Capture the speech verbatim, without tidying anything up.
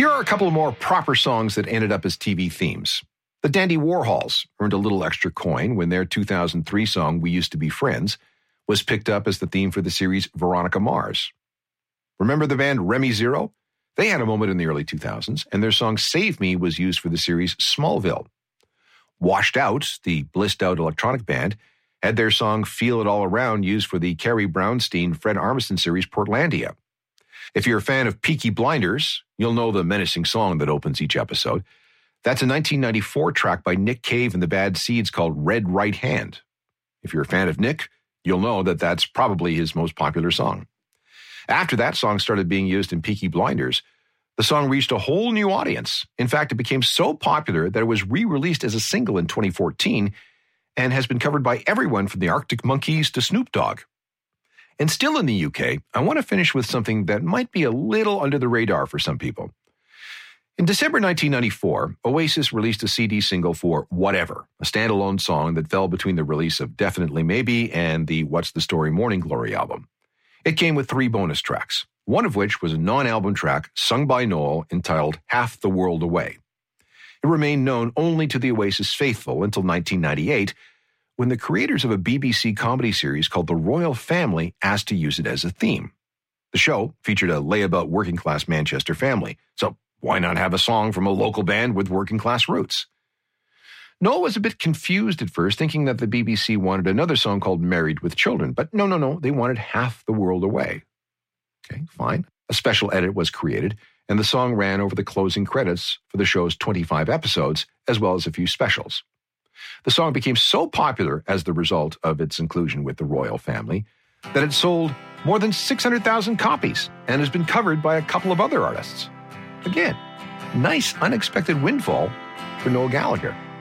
Here are a couple of more proper songs that ended up as T V themes. The Dandy Warhols earned a little extra coin when their two thousand three song, We Used to Be Friends, was picked up as the theme for the series Veronica Mars. Remember the band Remy Zero? They had a moment in the early two thousands, and their song Save Me was used for the series Smallville. Washed Out, the blissed out electronic band, had their song Feel It All Around used for the Carrie Brownstein Fred Armisen series Portlandia. If you're a fan of Peaky Blinders, you'll know the menacing song that opens each episode. That's a nineteen ninety-four track by Nick Cave and the Bad Seeds called Red Right Hand. If you're a fan of Nick, you'll know that that's probably his most popular song. After that song started being used in Peaky Blinders, the song reached a whole new audience. In fact, it became so popular that it was re-released as a single in twenty fourteen and has been covered by everyone from the Arctic Monkeys to Snoop Dogg. And still in the U K, I want to finish with something that might be a little under the radar for some people. In December nineteen ninety-four, Oasis released a C D single for Whatever, a standalone song that fell between the release of Definitely Maybe and the What's the Story Morning Glory album. It came with three bonus tracks, one of which was a non-album track sung by Noel entitled Half the World Away. It remained known only to the Oasis faithful until nineteen ninety-eight, when the creators of a B B C comedy series called The Royal Family asked to use it as a theme. The show featured a layabout working-class Manchester family, so why not have a song from a local band with working-class roots? Noel was a bit confused at first, thinking that the B B C wanted another song called Married with Children, but no, no, no, they wanted Half the World Away. Okay, fine. A special edit was created, and the song ran over the closing credits for the show's twenty-five episodes, as well as a few specials. The song became so popular as the result of its inclusion with the royal family that it sold more than six hundred thousand copies and has been covered by a couple of other artists. Again, nice unexpected windfall for Noel Gallagher.